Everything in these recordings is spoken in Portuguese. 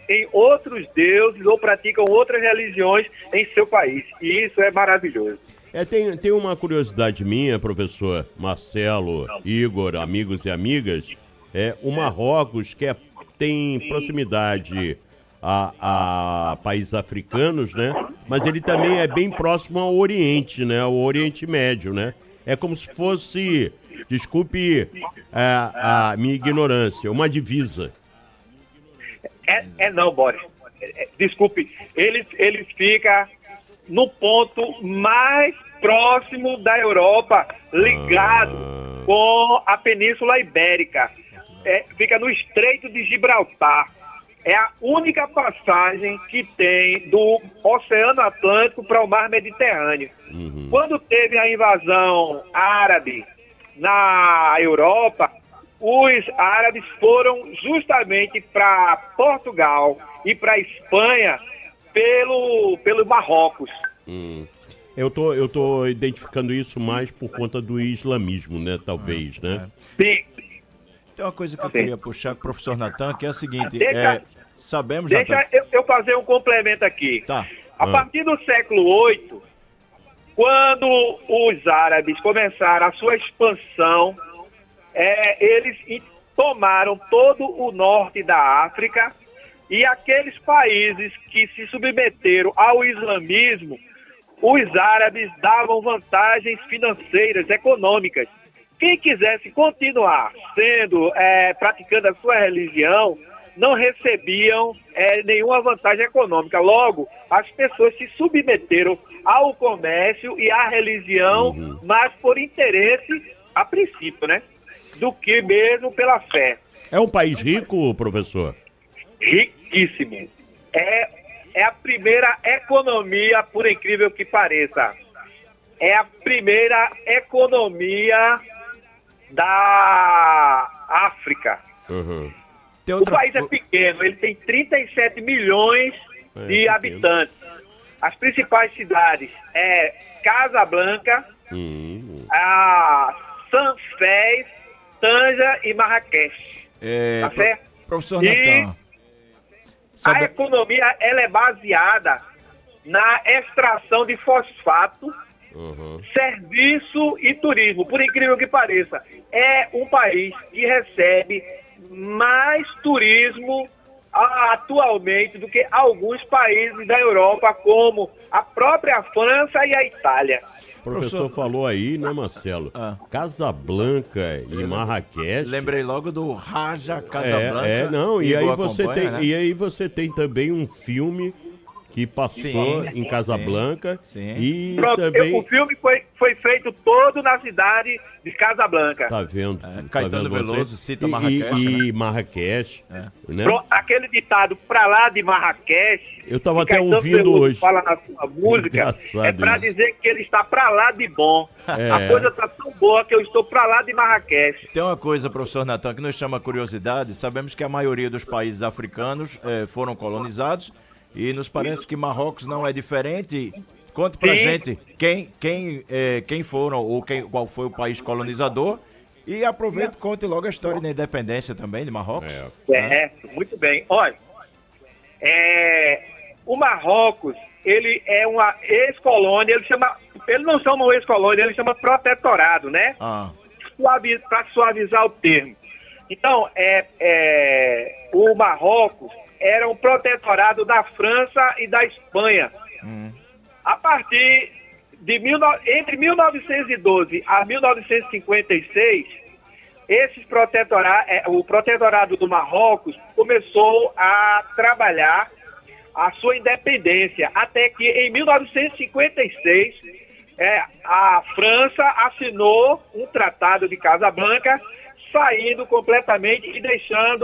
em outros deuses ou praticam outras religiões em seu país. E isso é maravilhoso. Tem uma curiosidade minha, professor Marcelo, Igor, amigos e amigas. O Marrocos, tem proximidade a países africanos, né? Mas ele também é bem próximo ao Oriente, né? Ao Oriente Médio, né? É como se fosse, desculpe a minha ignorância, uma divisa. Não, Boris. Desculpe, ele fica no ponto mais próximo da Europa, ligado com a Península Ibérica. Fica no Estreito de Gibraltar. É a única passagem que tem do Oceano Atlântico para o Mar Mediterrâneo. Quando teve a invasão árabe na Europa, os árabes foram justamente para Portugal e para Espanha pelo Marrocos. Eu tô identificando isso mais por conta do islamismo, né? Talvez, né? Sim. Tem uma coisa que eu queria puxar com o professor Natan, que é a seguinte, sabemos... Deixa eu fazer um complemento aqui. Tá. A partir do século VIII, quando os árabes começaram a sua expansão, eles tomaram todo o norte da África e aqueles países que se submeteram ao islamismo, os árabes davam vantagens financeiras, econômicas. Quem quisesse continuar praticando a sua religião, não recebiam nenhuma vantagem econômica. Logo, as pessoas se submeteram ao comércio e à religião, mas por interesse, a princípio, né? Do que mesmo pela fé. É um país rico, professor? Riquíssimo. É a primeira economia, por incrível que pareça. É a primeira economia da África. O país é pequeno, ele tem 37 milhões de habitantes. As principais cidades Casablanca, a Sanfés, Tanja e Marrakech. Tá certo? Professor Natan. A economia ela é baseada na extração de fosfato, serviço e turismo. Por incrível que pareça, é um país que recebe mais turismo atualmente do que alguns países da Europa, como a própria França e a Itália. O professor falou aí, né, Marcelo? Casablanca e Marrakech. Lembrei logo do Raja Casablanca. E aí você tem também um filme que passou em Casablanca. E também... O filme foi feito todo na cidade de Casablanca. Tá vendo? Caetano Veloso cita Marrakech. E Marrakech. Né? Aquele ditado pra lá de Marrakech. Eu tava até ouvindo hoje. Fala na sua música. É pra dizer que ele está pra lá de bom. A coisa tá tão boa que eu estou pra lá de Marrakech. Tem uma coisa, professor Natan, que nos chama curiosidade. Sabemos que a maioria dos países africanos foram colonizados. E nos parece que Marrocos não é diferente. Conte pra gente quem foram ou qual foi o país colonizador. E aproveite e conte logo a história da independência também de Marrocos. Muito bem. Olha, o Marrocos, ele é uma ex-colônia, ele não chama uma ex-colônia, ele chama protetorado, né? Para suavizar o termo. Então, o Marrocos era um protetorado da França e da Espanha. A partir de entre 1912 a 1956, o protetorado do Marrocos começou a trabalhar a sua independência, até que em 1956 a França assinou um tratado de Casablanca, saindo completamente e deixando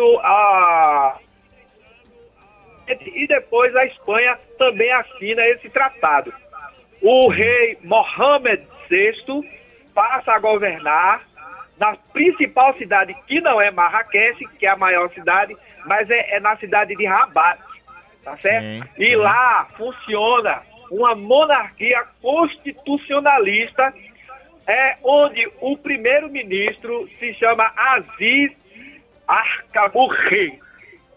e depois a Espanha também assina esse tratado. O rei Mohammed VI passa a governar na principal cidade, que não é Marrakech, que é a maior cidade, mas é na cidade de Rabat, tá certo? E lá funciona uma monarquia constitucionalista, onde o primeiro-ministro se chama Aziz Al-Qabouri.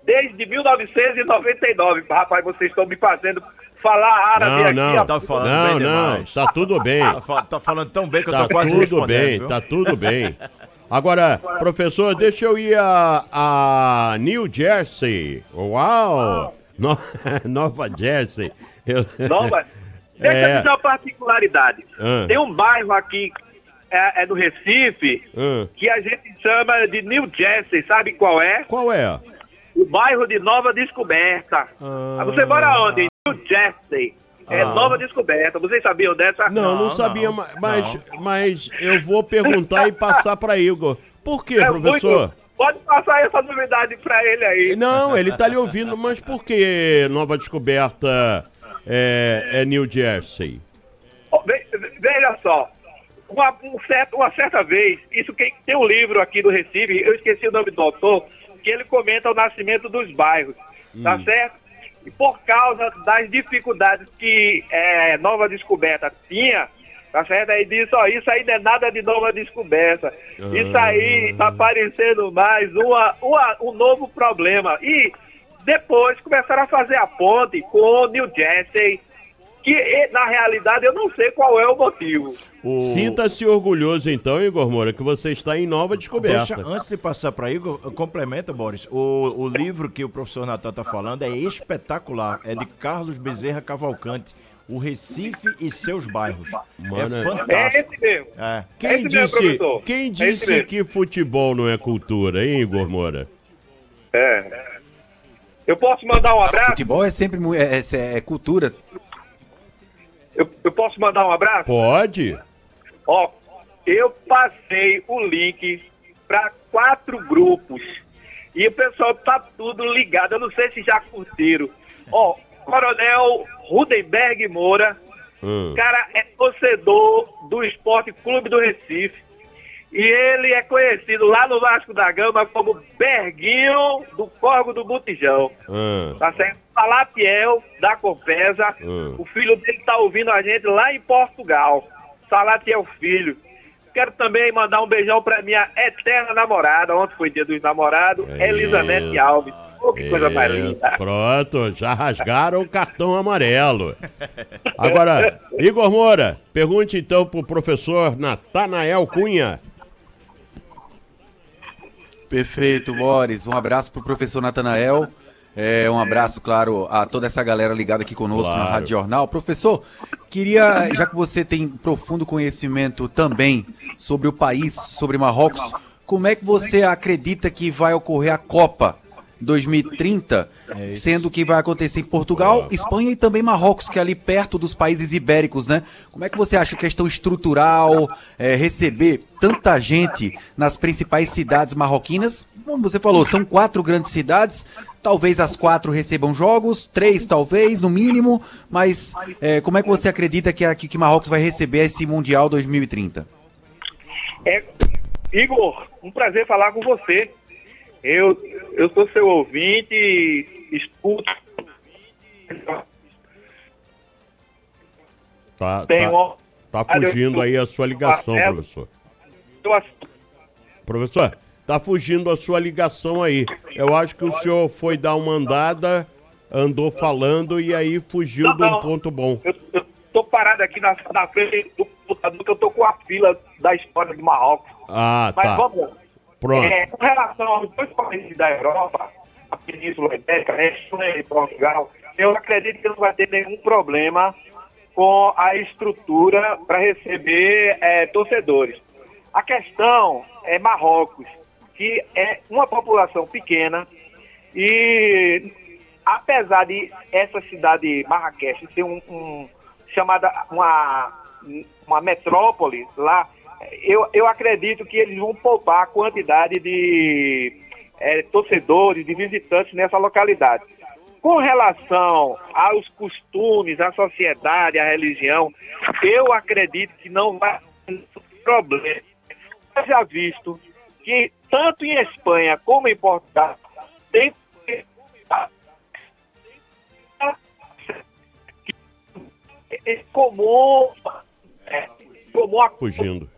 desde 1999. Rapaz, vocês estão me fazendo falar árabe aqui. Não, tá falando bem demais. tá tudo bem. Tá falando tão bem que eu Tá tô quase tudo respondendo, bem, viu? tá tudo bem. Agora, professor, deixa eu ir a New Jersey. Uau! Nova Jersey. Nova. Deixa eu dizer uma particularidade. Tem um bairro aqui, no Recife, que a gente chama de New Jersey. Sabe qual é? Qual é? O bairro de Nova Descoberta. Você mora onde? New Jersey. É Nova Descoberta. Vocês sabiam dessa? Não sabia, mas eu vou perguntar e passar para Igor. Por quê, professor? Pode passar essa novidade para ele aí. Não, ele tá lhe ouvindo, mas por que Nova Descoberta é New Jersey? Veja só. Uma certa vez, tem um livro aqui do Recife, eu esqueci o nome do autor, que ele comenta o nascimento dos bairros, tá certo? E por causa das dificuldades que Nova Descoberta tinha, tá certo? Aí disse, isso aí não é nada de Nova Descoberta. Isso aí tá parecendo mais um novo problema. E depois começaram a fazer a ponte com New Jersey, que na realidade eu não sei qual é o motivo. Sinta-se orgulhoso então, Igor Moura, que você está em Nova Descoberta. Antes de passar para Igor, complementa, Boris. O livro que o professor Natan está falando é espetacular. É de Carlos Bezerra Cavalcante. O Recife e seus bairros. Mano, é fantástico. É esse mesmo. Quem disse que futebol não é cultura, hein, Igor Moura? Eu posso mandar um abraço? Futebol é sempre cultura. Eu posso mandar um abraço? Pode. Eu passei o link para 4 grupos e o pessoal tá tudo ligado. Eu não sei se já curtiram. Coronel Rudenberg Moura, cara, é torcedor do Esporte Clube do Recife e ele é conhecido lá no Vasco da Gama como Berguinho do Córrego do Botijão. Tá certo? Salatiel da Compesa, o filho dele tá ouvindo a gente lá em Portugal. Salatiel Filho. Quero também mandar um beijão pra minha eterna namorada, ontem foi dia dos namorados, Elizabeth Alves. Que coisa mais linda. Pronto, já rasgaram o cartão amarelo. Agora, Igor Moura, pergunte então pro professor Natanael Cunha. Perfeito, Boris. Um abraço pro professor Natanael. Um abraço, claro, a toda essa galera ligada aqui conosco na Rádio Jornal. Professor, queria, já que você tem profundo conhecimento também sobre o país, sobre Marrocos, como é que você acredita que vai ocorrer a Copa 2030, sendo que vai acontecer em Portugal, Espanha e também Marrocos, que é ali perto dos países ibéricos, né? Como é que você acha a questão estrutural, receber tanta gente nas principais cidades marroquinas? Como você falou, são 4 grandes cidades, talvez as 4 recebam jogos, 3 talvez, no mínimo, mas como é que você acredita que Marrocos vai receber esse Mundial 2030? Igor, um prazer falar com você. Eu sou seu ouvinte, escuto. Tá fugindo aí a sua ligação, professor. Professor, tá fugindo a sua ligação aí. Eu acho que o senhor foi dar uma andada, andou falando e aí fugiu de um ponto bom. Eu tô parado aqui na frente do computador, que eu tô com a fila da história do Marrocos. Mas tá. Vamos lá. Pronto. Com relação aos 2 países da Europa, a Península Ibérica, Espanha e Portugal, eu acredito que não vai ter nenhum problema com a estrutura para receber torcedores. A questão é Marrocos, que é uma população pequena e, apesar de essa cidade Marrakech ser uma metrópole lá, eu acredito que eles vão poupar a quantidade de torcedores, de visitantes nessa localidade. Com relação aos costumes, à sociedade, à religião, eu acredito que não vai ter problema. Eu já visto que tanto em Espanha como em Portugal tem comum fugindo.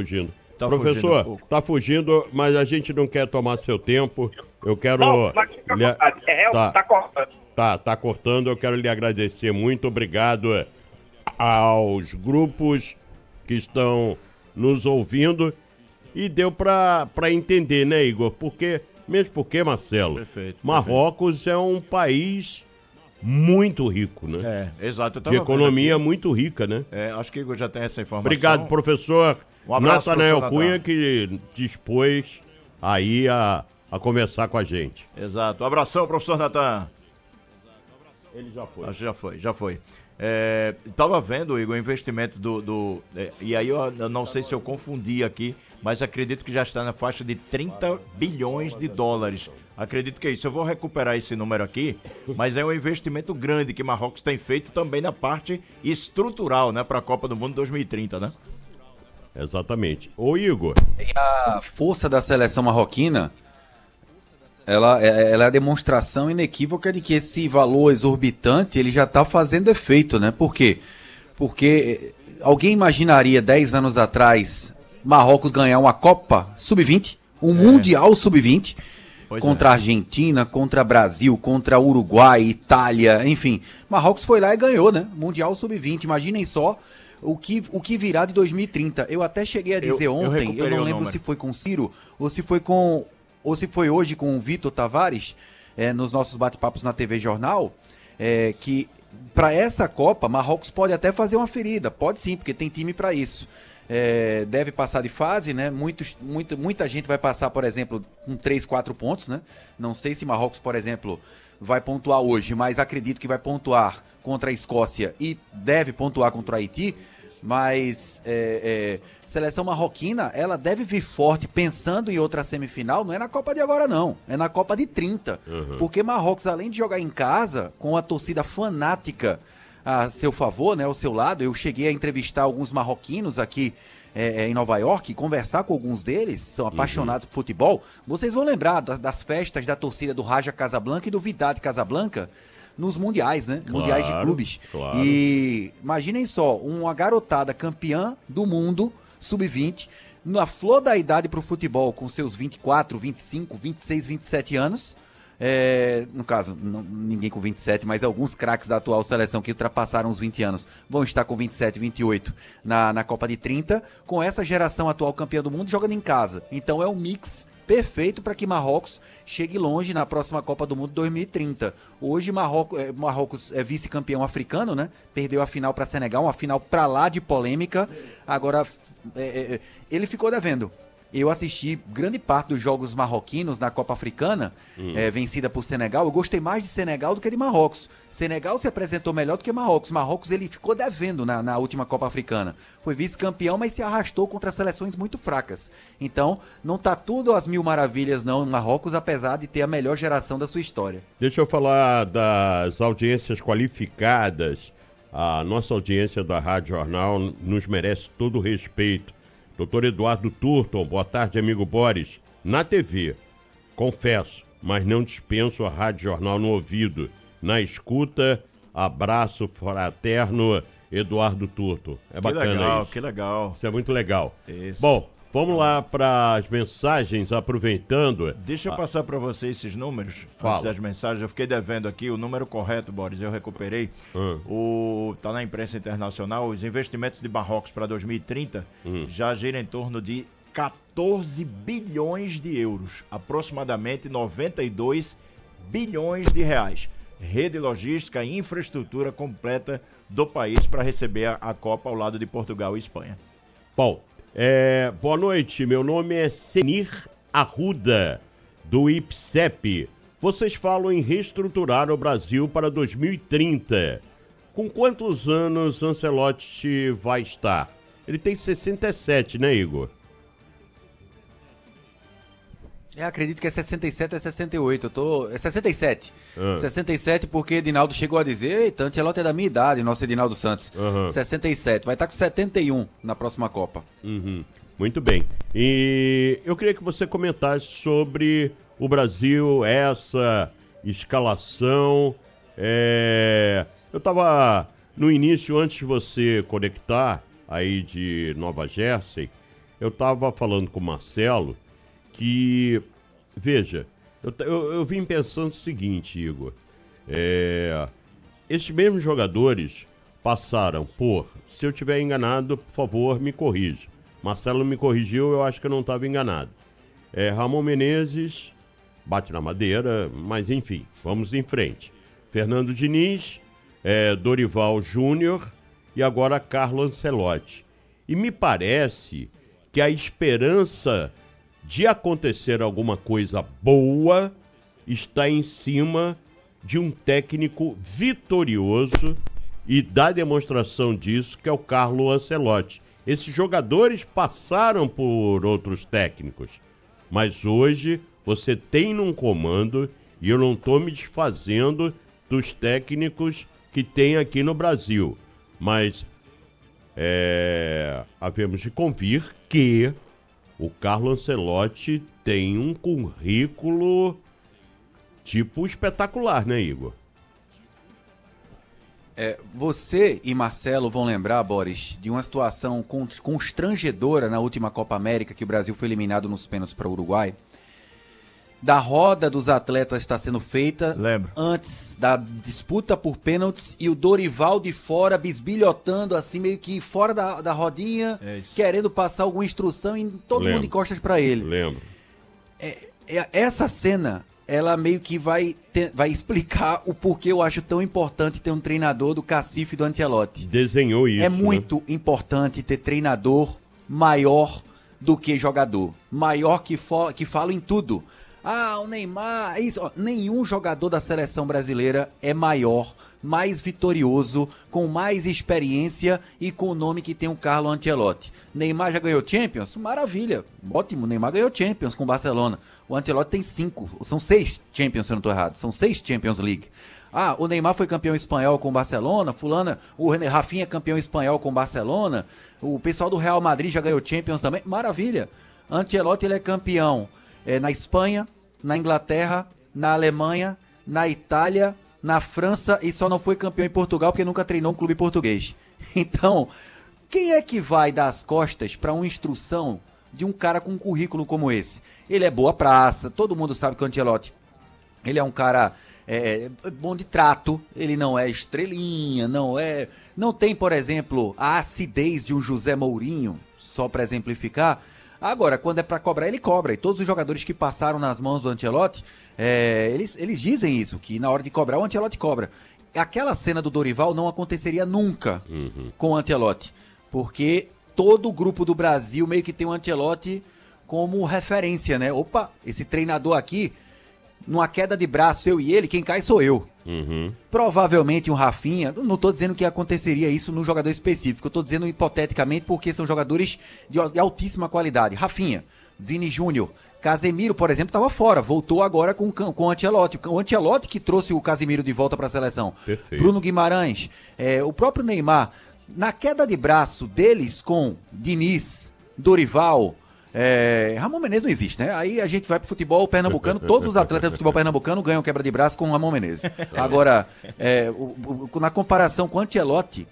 Professor, tá fugindo, mas a gente não quer tomar seu tempo. Eu quero verdade. Tá cortando. Tá cortando. Eu quero lhe agradecer. Muito obrigado aos grupos que estão nos ouvindo. E deu pra entender, né, Igor? Mesmo porque, Marcelo, Perfeito. Marrocos é um país muito rico, né? Exato. De economia muito rica, né? Acho que o Igor já tem essa informação. Obrigado, professor abraço, Natanael professor Cunha, Natan. que dispôs aí a conversar com a gente. Exato. Um abração, professor Natan. Ele já foi. Acho que já foi. Tava vendo, Igor, o investimento e aí eu não sei se eu confundi aqui, mas acredito que já está na faixa de 30 bilhões de dólares. Acredito que é isso. Eu vou recuperar esse número aqui, mas é um investimento grande que Marrocos tem feito também na parte estrutural, né, para a Copa do Mundo 2030, né? Exatamente. Ô, Igor. A força da seleção marroquina, ela é a demonstração inequívoca de que esse valor exorbitante ele já está fazendo efeito, né? Por quê? Porque alguém imaginaria 10 anos atrás Marrocos ganhar uma Copa Sub-20, um Mundial Sub-20, contra a Argentina, contra Brasil, contra Uruguai, Itália, enfim. Marrocos foi lá e ganhou, né? Mundial Sub-20. Imaginem só o que virá de 2030. Eu até cheguei a dizer ontem, eu não lembro se foi com o Ciro ou se foi hoje com o Vitor Tavares, nos nossos bate-papos na TV Jornal, que para essa Copa, Marrocos pode até fazer uma ferida. Pode sim, porque tem time para isso. Deve passar de fase, né? Muita gente vai passar, por exemplo, com 3, 4 pontos, né? Não sei se Marrocos, por exemplo, vai pontuar hoje, mas acredito que vai pontuar contra a Escócia e deve pontuar contra o Haiti. Mas seleção marroquina, ela deve vir forte pensando em outra semifinal, não é na Copa de agora não, é na Copa de 30. Porque Marrocos, além de jogar em casa, com a torcida fanática a seu favor, né, ao seu lado, eu cheguei a entrevistar alguns marroquinos aqui em Nova York, conversar com alguns deles, são apaixonados por futebol. Vocês vão lembrar das festas da torcida do Raja Casablanca e do Wydad Casablanca nos mundiais, né? Claro, mundiais de clubes. Claro. E imaginem só, uma garotada campeã do mundo, sub-20, na flor da idade pro futebol, com seus 24, 25, 26, 27 anos. No caso, ninguém com 27, mas alguns craques da atual seleção que ultrapassaram os 20 anos vão estar com 27, 28 na Copa de 30, com essa geração atual campeã do mundo jogando em casa. Então é um mix perfeito para que Marrocos chegue longe na próxima Copa do Mundo 2030. Hoje Marrocos é vice-campeão africano, né? Perdeu a final para Senegal, uma final para lá de polêmica. Agora ele ficou devendo. Eu assisti grande parte dos jogos marroquinos na Copa Africana, vencida por Senegal. Eu gostei mais de Senegal do que de Marrocos. Senegal se apresentou melhor do que Marrocos. Marrocos ele ficou devendo na última Copa Africana. Foi vice-campeão, mas se arrastou contra seleções muito fracas. Então, não tá tudo às mil maravilhas não em Marrocos, apesar de ter a melhor geração da sua história. Deixa eu falar das audiências qualificadas. A nossa audiência da Rádio Jornal nos merece todo o respeito. Doutor Eduardo Turton, boa tarde, amigo Boris. Na TV, confesso, mas não dispenso a Rádio Jornal no ouvido. Na escuta, abraço fraterno, Eduardo Turton. É bacana isso. Que legal. Isso é muito legal. Isso. Bom, vamos lá para as mensagens, aproveitando. Deixa eu passar para você esses números. Fala. Antes das mensagens, eu fiquei devendo aqui o número correto, Boris, eu recuperei. Tá na imprensa internacional, os investimentos de Marrocos para 2030 já giram em torno de 14 bilhões de euros, aproximadamente 92 bilhões de reais. Rede logística e infraestrutura completa do país para receber a Copa ao lado de Portugal e Espanha. Bom, boa noite, meu nome é Senir Arruda, do IPSEP. Vocês falam em reestruturar o Brasil para 2030. Com quantos anos Ancelotti vai estar? Ele tem 67, né, Igor? Acredito que é 67 ou é 68, é 67. 67 porque Edinaldo chegou a dizer, eita, Ancelotti é da minha idade, nosso Edinaldo Santos. 67, vai estar com 71 na próxima Copa. Muito bem. E eu queria que você comentasse sobre o Brasil, essa escalação. Eu estava no início, antes de você conectar aí de Nova Jersey, eu estava falando com o Marcelo que, veja, Eu vim pensando o seguinte, Igor. Esses mesmos jogadores passaram por... Se eu estiver enganado, por favor, me corrija. Marcelo me corrigiu, eu acho que eu não estava enganado. Ramon Menezes, bate na madeira, mas enfim, vamos em frente. Fernando Diniz, Dorival Júnior e agora Carlo Ancelotti. E me parece que a esperança de acontecer alguma coisa boa está em cima de um técnico vitorioso e da demonstração disso, que é o Carlo Ancelotti. Esses jogadores passaram por outros técnicos, mas hoje você tem num comando, e eu não estou me desfazendo dos técnicos que tem aqui no Brasil, mas havemos de convir que o Carlo Ancelotti tem um currículo tipo espetacular, né, Igor? Você e Marcelo vão lembrar, Boris, de uma situação constrangedora na última Copa América, que o Brasil foi eliminado nos pênaltis para o Uruguai. Da roda dos atletas está sendo feita antes da disputa por pênaltis e o Dorival de fora bisbilhotando assim, meio que fora da rodinha, querendo passar alguma instrução e todo mundo de costas para ele. Lembro. Essa cena, ela meio que vai explicar o porquê eu acho tão importante ter um treinador do cacife do Ancelotti. Desenhou isso. É muito importante ter treinador maior do que jogador. Maior que fala em tudo. O Neymar, isso. Nenhum jogador da seleção brasileira é maior, mais vitorioso, com mais experiência e com o nome que tem o Carlo Ancelotti. Neymar já ganhou Champions? Maravilha, ótimo, Neymar ganhou Champions com o Barcelona. O Ancelotti tem 5, são 6 Champions, se eu não estou errado, são 6 Champions League. O Neymar foi campeão espanhol com o Barcelona, o Rafinha é campeão espanhol com o Barcelona, o pessoal do Real Madrid já ganhou Champions também, maravilha. Ancelotti, ele é campeão na Espanha, na Inglaterra, na Alemanha, na Itália, na França e só não foi campeão em Portugal porque nunca treinou um clube português. Então, quem é que vai dar as costas para uma instrução de um cara com um currículo como esse? Ele é boa praça, todo mundo sabe que o Ancelotti, ele é um cara bom de trato, ele não é estrelinha, não tem, por exemplo, a acidez de um José Mourinho, só para exemplificar. Agora, quando é pra cobrar, ele cobra. E todos os jogadores que passaram nas mãos do Ancelotti, eles dizem isso, que na hora de cobrar, o Ancelotti cobra. Aquela cena do Dorival não aconteceria nunca com o Ancelotti. Porque todo o grupo do Brasil meio que tem o Ancelotti como referência, né? Opa, esse treinador aqui, numa queda de braço, eu e ele, quem cai sou eu. Provavelmente um Rafinha, não estou dizendo que aconteceria isso no jogador específico, eu estou dizendo hipoteticamente porque são jogadores de altíssima qualidade. Rafinha, Vini Júnior, Casemiro, por exemplo, estava fora, voltou agora com o Ancelotti. O Ancelotti que trouxe o Casemiro de volta para a seleção. Perfeito. Bruno Guimarães, o próprio Neymar, na queda de braço deles com Diniz, Dorival... Ramon Menezes não existe, né? Aí a gente vai pro futebol pernambucano, todos os atletas do futebol pernambucano ganham quebra de braço com o Ramon Menezes. Agora, na comparação com o Ancelotti,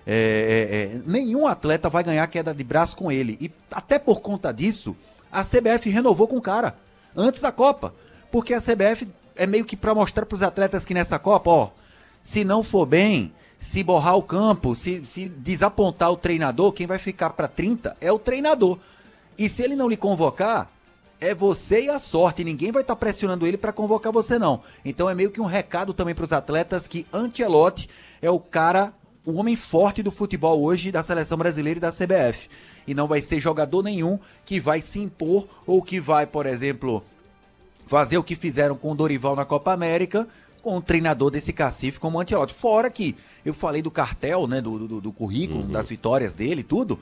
nenhum atleta vai ganhar queda de braço com ele. E até por conta disso, a CBF renovou com o cara, antes da Copa. Porque a CBF é meio que pra mostrar pros atletas que nessa Copa, se não for bem, se borrar o campo, se desapontar o treinador, quem vai ficar pra 30 é o treinador. E se ele não lhe convocar, é você e a sorte. Ninguém vai estar pressionando ele para convocar você, não. Então é meio que um recado também para os atletas que Ancelotti é o cara, o homem forte do futebol hoje da seleção brasileira e da CBF. E não vai ser jogador nenhum que vai se impor ou que vai, por exemplo, fazer o que fizeram com o Dorival na Copa América com um treinador desse cacife como o Ancelotti. Fora que eu falei do cartel, né, do currículo, das vitórias dele e tudo.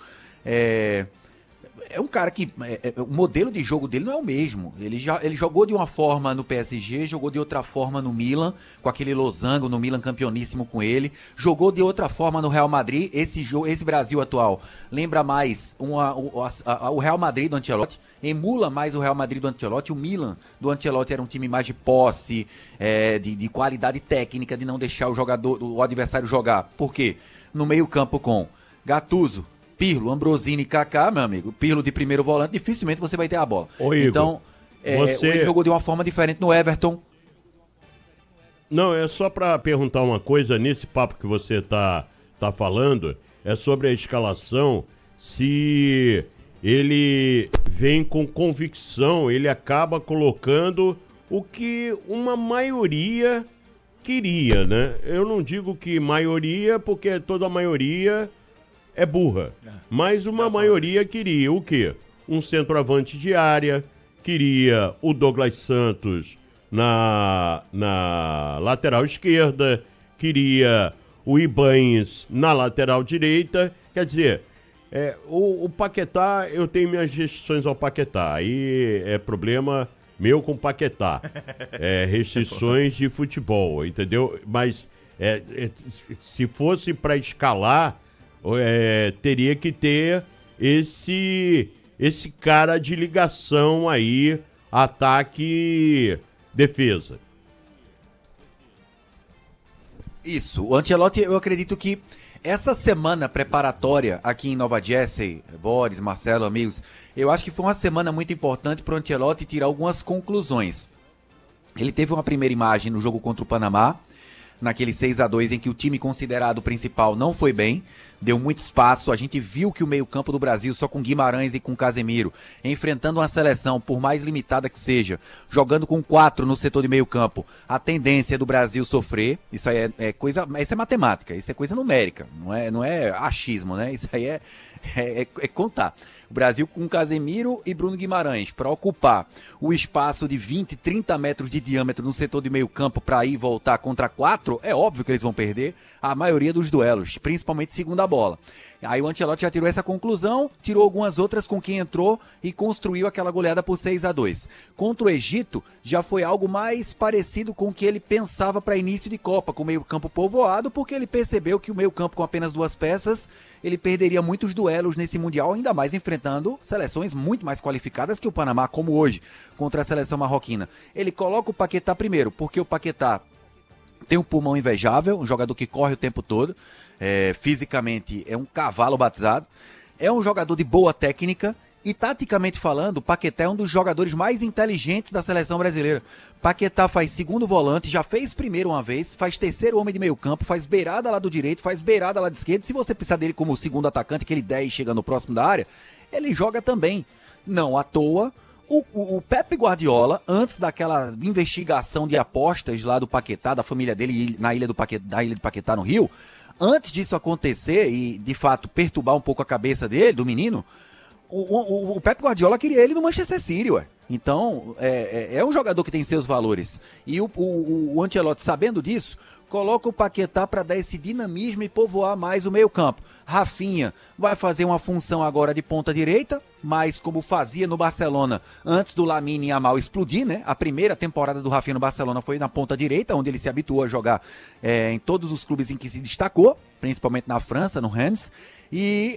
É um cara que o modelo de jogo dele não é o mesmo. Ele jogou de uma forma no PSG, jogou de outra forma no Milan, com aquele losango no Milan campeoníssimo com ele. Jogou de outra forma no Real Madrid. Esse Brasil atual lembra mais o Real Madrid do Ancelotti, emula mais o Real Madrid do Ancelotti. O Milan do Ancelotti era um time mais de posse, de qualidade técnica, de não deixar o adversário jogar. Por quê? No meio campo com Gattuso, Pirlo, Ambrosini e Kaká, meu amigo, Pirlo de primeiro volante, dificilmente você vai ter a bola. Ô, Igor, então, Ele jogou de uma forma diferente no Everton. Não, é só para perguntar uma coisa, nesse papo que você tá falando, é sobre a escalação, se ele vem com convicção, ele acaba colocando o que uma maioria queria, né? Eu não digo que maioria, porque toda a maioria é burra, mas uma maioria queria o quê? Um centroavante de área, queria o Douglas Santos na lateral esquerda, queria o Ibañez na lateral direita, quer dizer, o Paquetá, eu tenho minhas restrições ao Paquetá, aí é problema meu com o Paquetá, restrições de futebol, entendeu? Mas se fosse para escalar, teria que ter esse cara de ligação aí, ataque, defesa. Isso, o Ancelotti, eu acredito que essa semana preparatória aqui em Nova Jersey, Boris, Marcelo, amigos, eu acho que foi uma semana muito importante para o Ancelotti tirar algumas conclusões. Ele teve uma primeira imagem no jogo contra o Panamá, naquele 6-2 em que o time considerado principal não foi bem, deu muito espaço, a gente viu que o meio-campo do Brasil, só com Guimarães e com Casemiro, enfrentando uma seleção, por mais limitada que seja, jogando com 4 no setor de meio-campo, a tendência é do Brasil sofrer, isso aí isso é matemática, isso é coisa numérica, não é achismo, né? Isso aí é contar. O Brasil com Casemiro e Bruno Guimarães para ocupar o espaço de 20, 30 metros de diâmetro no setor de meio campo para ir voltar contra 4, é óbvio que eles vão perder a maioria dos duelos, principalmente segunda bola. Aí o Ancelotti já tirou essa conclusão, tirou algumas outras com quem entrou e construiu aquela goleada por 6-2. Contra o Egito, já foi algo mais parecido com o que ele pensava para início de Copa, com o meio-campo povoado, porque ele percebeu que o meio-campo com apenas 2 peças, ele perderia muitos duelos nesse Mundial, ainda mais enfrentando seleções muito mais qualificadas que o Panamá, como hoje, contra a seleção marroquina. Ele coloca o Paquetá primeiro, porque o Paquetá tem um pulmão invejável, um jogador que corre o tempo todo, fisicamente é um cavalo batizado, é um jogador de boa técnica e taticamente falando, o Paquetá é um dos jogadores mais inteligentes da seleção brasileira. Paquetá faz segundo volante, já fez primeiro uma vez, faz terceiro homem de meio campo, faz beirada lá do direito, faz beirada lá de esquerda. Se você precisar dele como segundo atacante, aquele 10 chegando próximo da área, ele joga também. Não à toa, o Pepe Guardiola, antes daquela investigação de apostas lá do Paquetá, da família dele na ilha do Paquetá no Rio, antes disso acontecer e de fato perturbar um pouco a cabeça dele, do menino, o Pep Guardiola queria ele no Manchester City, ué. Então, é um jogador que tem seus valores. E o Ancelotti, sabendo disso, coloca o Paquetá para dar esse dinamismo e povoar mais o meio-campo. Rafinha vai fazer uma função agora de ponta direita, mas como fazia no Barcelona antes do Lamine Yamal explodir, né? A primeira temporada do Rafinha no Barcelona foi na ponta direita, onde ele se habituou a jogar em todos os clubes em que se destacou, principalmente na França, no Rennes. E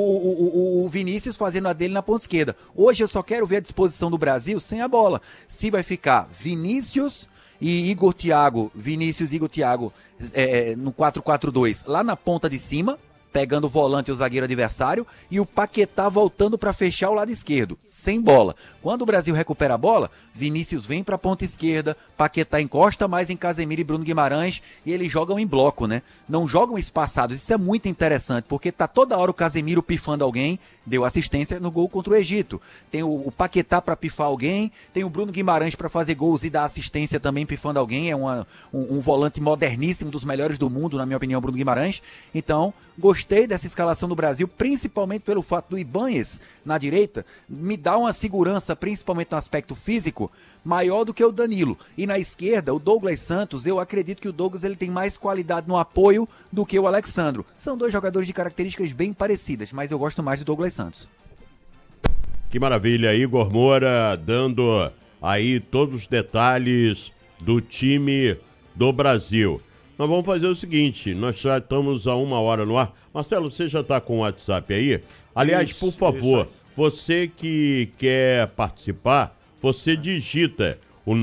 o Vinícius fazendo a dele na ponta esquerda. Hoje eu só quero ver a disposição do Brasil sem a bola. Se vai ficar Vinícius e Igor Thiago, no 4-4-2 lá na ponta de cima, pegando o volante e o zagueiro adversário, e o Paquetá voltando para fechar o lado esquerdo, sem bola. Quando o Brasil recupera a bola, Vinícius vem para a ponta esquerda, Paquetá encosta mais em Casemiro e Bruno Guimarães, e eles jogam em bloco, né? Não jogam espaçados. Isso é muito interessante, porque tá toda hora o Casemiro pifando alguém, deu assistência no gol contra o Egito. Tem o Paquetá para pifar alguém, tem o Bruno Guimarães para fazer gols e dar assistência também pifando alguém. É um volante moderníssimo, dos melhores do mundo, na minha opinião, Bruno Guimarães. Então, gostei dessa escalação do Brasil, principalmente pelo fato do Ibañez na direita, me dá uma segurança, principalmente no aspecto físico, maior do que o Danilo. E na esquerda, o Douglas Santos, eu acredito que o Douglas ele tem mais qualidade no apoio do que o Alexandro. São dois jogadores de características bem parecidas, mas eu gosto mais do Douglas Santos. Que maravilha, Igor Moura dando aí todos os detalhes do time do Brasil. Nós vamos fazer o seguinte, nós já estamos a 1 hora no ar. Marcelo, você já está com o WhatsApp aí? Aliás, por favor, você que quer participar, você digita o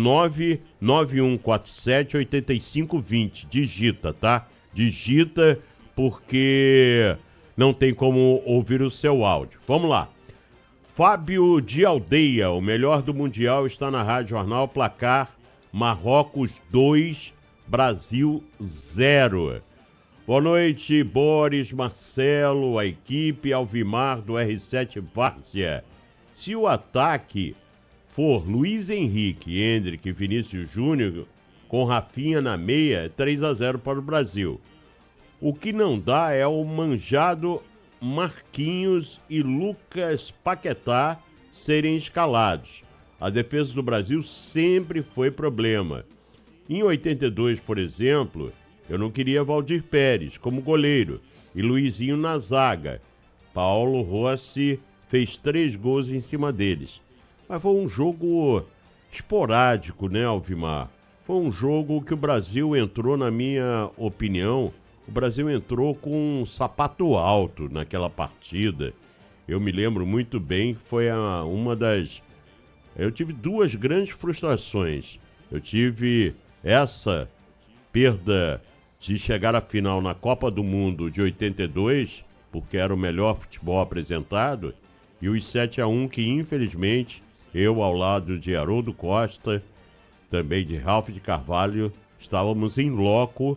991478520. Digita, tá? Digita, porque não tem como ouvir o seu áudio. Vamos lá. Fábio de Aldeia, o melhor do Mundial está na Rádio Jornal, placar Marrocos 2, Brasil 0. Boa noite, Boris, Marcelo, a equipe, Alvimar do R7 Várzea. Se o ataque for Luiz Henrique, Endrick e Vinícius Júnior, com Rafinha na meia, 3-0 para o Brasil. O que não dá é o manjado Marquinhos e Lucas Paquetá serem escalados. A defesa do Brasil sempre foi problema. Em 82, por exemplo, eu não queria Valdir Pérez como goleiro e Luizinho na zaga. Paulo Rossi fez 3 gols em cima deles. Mas foi um jogo esporádico, né, Alvimar? Foi um jogo que o Brasil entrou, na minha opinião, o Brasil entrou com um sapato alto naquela partida. Eu me lembro muito bem que foi uma das... Eu tive 2 grandes frustrações. Eu tive essa perda de chegar à final na Copa do Mundo de 82, porque era o melhor futebol apresentado, e os 7-1 que, infelizmente, eu, ao lado de Haroldo Costa, também de Ralf de Carvalho, estávamos em loco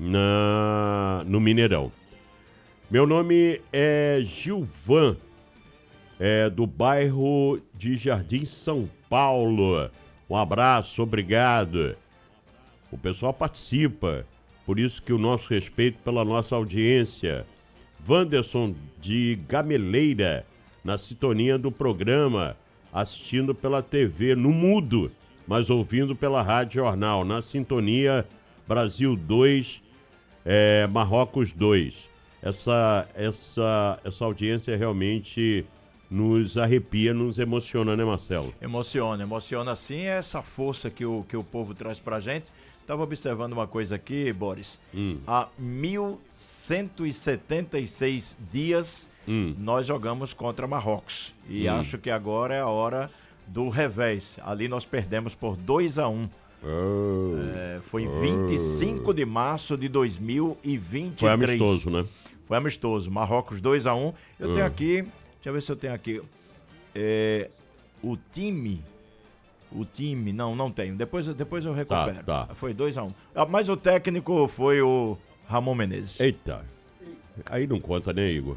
no Mineirão. Meu nome é Gilvan, do bairro de Jardim São Paulo. Um abraço, obrigado. O pessoal participa, por isso que o nosso respeito pela nossa audiência. Wanderson de Gameleira, na sintonia do programa, assistindo pela TV no mudo, mas ouvindo pela Rádio Jornal, na sintonia Brasil 2, Marrocos 2. Essa audiência realmente nos arrepia, nos emociona, né, Marcelo? Emociona sim, essa força que o povo traz pra gente. Estava observando uma coisa aqui, Boris. Há 1.176 dias nós jogamos contra Marrocos. E acho que agora é a hora do revés. Ali nós perdemos por 2-1. Foi 25 de março de 2023. Foi amistoso, né? Foi amistoso. Marrocos 2-1. Eu tenho aqui, deixa eu ver se eu tenho aqui. O time, não tenho. Depois eu recupero. Tá. Foi 2-1. Mas o técnico foi o Ramon Menezes. Eita. Aí não conta, né, Igor?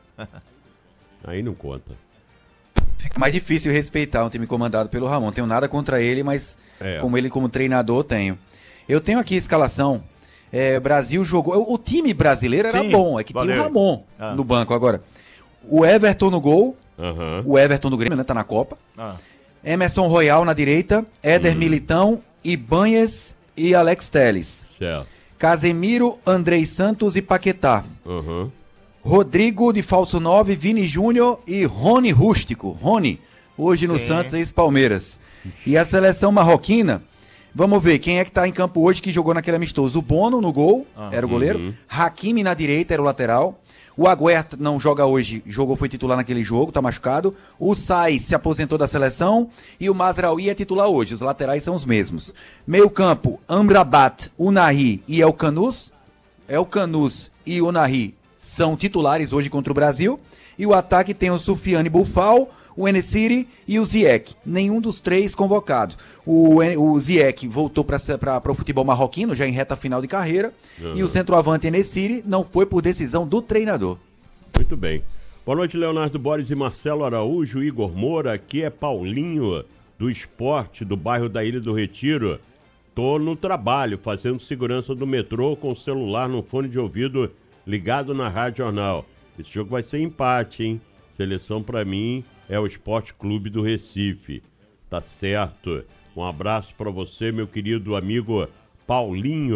Aí não conta. Fica mais difícil respeitar um time comandado pelo Ramon. Tenho nada contra ele, mas como ele como treinador, tenho. Eu tenho aqui a escalação. Brasil jogou... O time brasileiro era bom, é que tinha o Ramon no banco agora. O Everton no gol. O Everton do Grêmio, né? Tá na Copa. Emerson Royal na direita. Éder Militão, Ibanez e Alex Telles. Certo. Casemiro, Andrei Santos e Paquetá. Rodrigo de falso 9, Vini Júnior e Rony Rústico. Rony, hoje no Santos, ex-Palmeiras. E a seleção marroquina, vamos ver quem é que tá em campo hoje que jogou naquele amistoso. O Bono no gol, era o goleiro. Hakimi na direita, era o lateral. O Agüero não joga hoje, foi titular naquele jogo, tá machucado. O Saïs se aposentou da seleção e o Mazraoui é titular hoje. Os laterais são os mesmos. Meio campo, Amrabat, Unai e El Kanous. El Kanous e Unai são titulares hoje contra o Brasil. E o ataque tem o Soufiane Boufal, o Enesiri e o Ziyech. Nenhum dos 3 convocado. O Ziyech voltou para o futebol marroquino, já em reta final de carreira. E o centroavante Enesiri não foi por decisão do treinador. Muito bem. Boa noite, Leonardo Boris e Marcelo Araújo, Igor Moura. Aqui é Paulinho, do Esporte, do bairro da Ilha do Retiro. Tô no trabalho, fazendo segurança do metrô com o celular no fone de ouvido ligado na Rádio Jornal. Esse jogo vai ser empate, hein? Seleção pra mim é o Esporte Clube do Recife. Tá certo. Um abraço pra você, meu querido amigo Paulinho.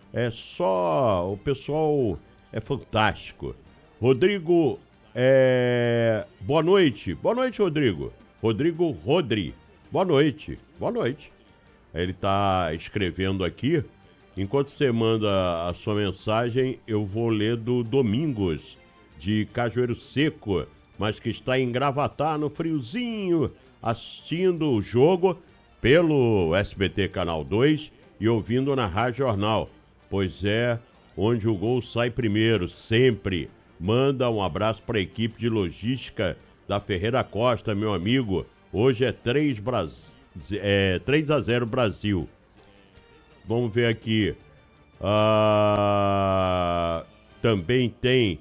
O pessoal é fantástico. Rodrigo, boa noite. Boa noite, Rodrigo. Rodrigo Rodri. Boa noite. Ele tá escrevendo aqui. Enquanto você manda a sua mensagem, eu vou ler do Domingos, de Cajueiro Seco, mas que está em Gravatá, no friozinho, assistindo o jogo pelo SBT Canal 2 e ouvindo na Rádio Jornal, pois é onde o gol sai primeiro, sempre. Manda um abraço para a equipe de logística da Ferreira Costa, meu amigo. Hoje é 3-0 Brasil. Vamos ver aqui. Também tem...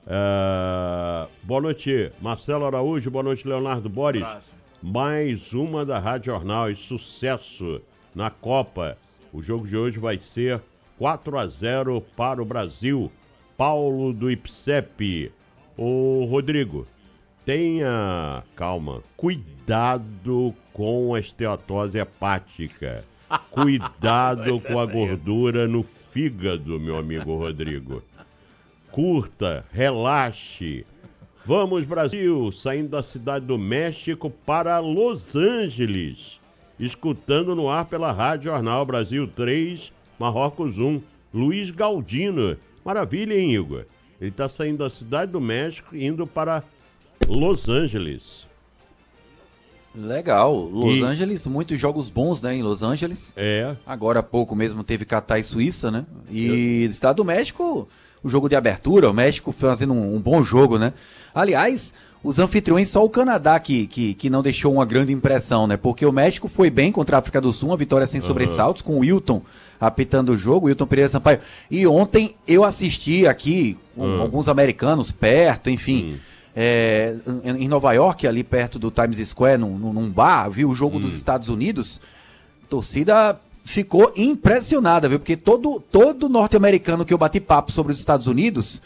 boa noite, Marcelo Araújo. Boa noite, Leonardo Boris. Mais uma da Rádio Jornal e sucesso na Copa. O jogo de hoje vai ser 4-0 para o Brasil. Paulo do IPSEP. Ô, Rodrigo, tenha calma. Cuidado com a esteatose hepática. Cuidado com a gordura no fígado, meu amigo Rodrigo. Curta, relaxe. Vamos, Brasil, saindo da cidade do México para Los Angeles. Escutando no ar pela Rádio Jornal Brasil 3, Marrocos 1. Luiz Galdino. Maravilha, hein, Igor? Ele está saindo da cidade do México e indo para Los Angeles. Legal. Los Angeles, muitos jogos bons, né, em Los Angeles. É. Agora há pouco mesmo teve Catar e Suíça, né? E Estado do México, o jogo de abertura, o México fazendo um bom jogo, né? Aliás, os anfitriões, só o Canadá que não deixou uma grande impressão, né? Porque o México foi bem contra a África do Sul, uma vitória sem sobressaltos, com o Wilton apitando o jogo, Wilton Pereira Sampaio. E ontem eu assisti aqui alguns americanos perto, enfim... em Nova York, ali perto do Times Square, num bar, viu o jogo dos Estados Unidos, a torcida ficou impressionada, viu? Porque todo norte-americano que eu bati papo sobre os Estados Unidos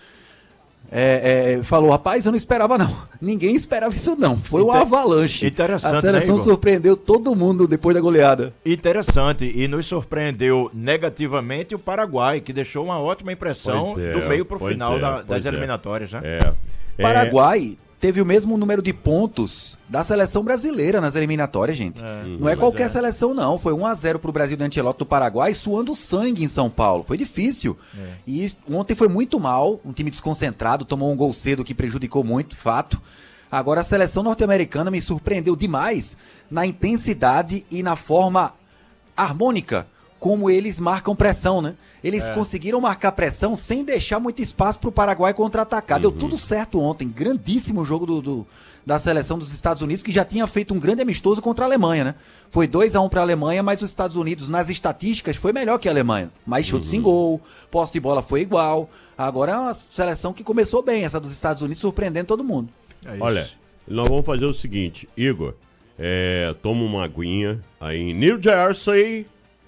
falou, rapaz, eu não esperava não. Ninguém esperava isso não. Foi uma avalanche. Interessante, a seleção, né, surpreendeu todo mundo depois da goleada. Interessante. E nos surpreendeu negativamente o Paraguai, que deixou uma ótima impressão do meio pro final das eliminatórias, né? Paraguai teve o mesmo número de pontos da seleção brasileira nas eliminatórias, gente. Não é qualquer seleção, não. Foi 1-0 pro Brasil de Ancelotti do Paraguai, suando sangue em São Paulo. Foi difícil. E ontem foi muito mal, um time desconcentrado, tomou um gol cedo que prejudicou muito, fato. Agora a seleção norte-americana me surpreendeu demais na intensidade e na forma harmônica como eles marcam pressão, né? Eles conseguiram marcar pressão sem deixar muito espaço para o Paraguai contra-atacar. Deu tudo certo ontem. Grandíssimo jogo da seleção dos Estados Unidos, que já tinha feito um grande amistoso contra a Alemanha, né? Foi 2-1 para a Alemanha, mas os Estados Unidos, nas estatísticas, foi melhor que a Alemanha. Mais chutes em gol, posse de bola foi igual. Agora é uma seleção que começou bem, essa dos Estados Unidos, surpreendendo todo mundo. Olha, nós vamos fazer o seguinte, Igor, toma uma aguinha aí em New Jersey...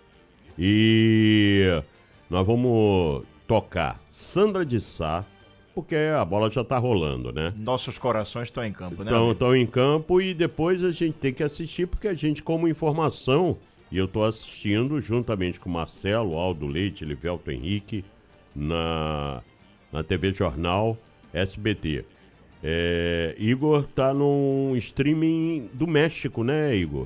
E nós vamos tocar Sandra de Sá, porque a bola já tá rolando, né? Nossos corações estão em campo, né? Estão em campo e depois a gente tem que assistir, porque a gente, como informação, e eu tô assistindo juntamente com o Marcelo, Aldo Leite, Livelto Henrique, na TV Jornal SBT. Igor tá num streaming do México, né, Igor?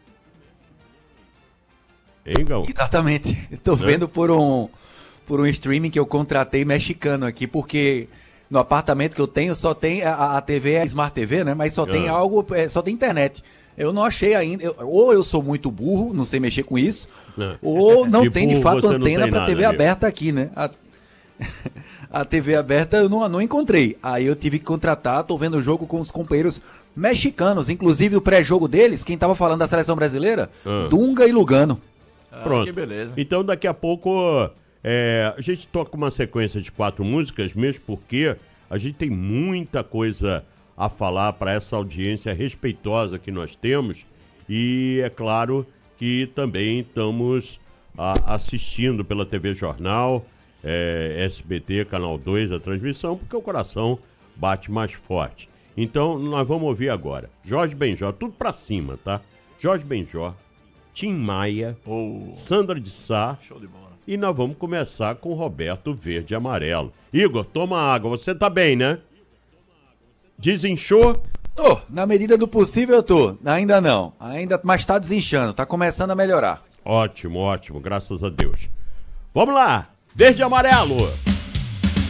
Exatamente. Estou vendo por um streaming que eu contratei mexicano aqui, porque no apartamento que eu tenho só tem a TV, é Smart TV, né? Mas só tem só tem internet. Eu não achei ainda, ou eu sou muito burro, não sei mexer com isso, ou não tem de fato antena para TV aberta aqui, né? A TV aberta eu não encontrei. Aí eu tive que contratar, tô vendo o jogo com os companheiros mexicanos, inclusive o pré-jogo deles, quem tava falando da seleção brasileira, Dunga e Lugano. Pronto. Que beleza. Então daqui a pouco a gente toca uma sequência de 4 músicas, mesmo porque a gente tem muita coisa a falar para essa audiência respeitosa que nós temos e é claro que também estamos assistindo pela TV Jornal, SBT, Canal 2, a transmissão, porque o coração bate mais forte. Então nós vamos ouvir agora Jorge Benjor, tudo para cima, tá? Jorge Benjor, Tim Maia, Sandra de Sá. Show de bola. E nós vamos começar com Roberto Verde e Amarelo. Igor, toma água. Você tá bem, né? Desinchou? Tô, na medida do possível eu tô. Ainda não. Mas tá desinchando. Tá começando a melhorar. Ótimo, ótimo. Graças a Deus. Vamos lá. Verde e Amarelo.